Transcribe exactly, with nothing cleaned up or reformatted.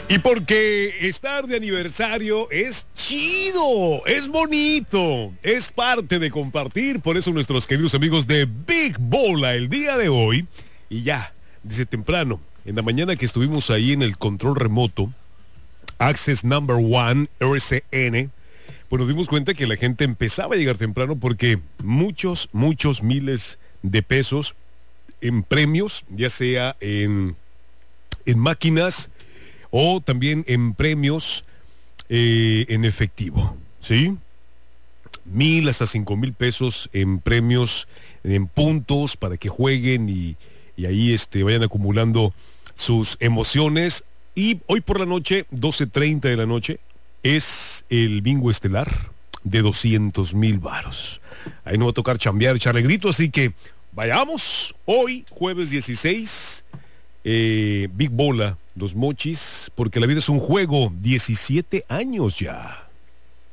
Y porque estar de aniversario es chido, es bonito, es parte de compartir. Por eso nuestros queridos amigos de Big Bola el día de hoy, y ya, desde temprano, en la mañana que estuvimos ahí en el control remoto, Access Number One, R C N, pues nos dimos cuenta que la gente empezaba a llegar temprano porque muchos, muchos miles de pesos en premios, ya sea en, en máquinas o también en premios eh, en efectivo, ¿sí? Mil hasta cinco mil pesos en premios, en puntos para que jueguen y, y ahí este, vayan acumulando sus emociones. Y hoy por la noche, doce treinta de la noche, es el bingo estelar de doscientos mil varos. Ahí nos va a tocar chambear, echarle grito, así que vayamos hoy, jueves dieciséis, eh, Big Bola, Los Mochis, porque la vida es un juego, diecisiete años ya.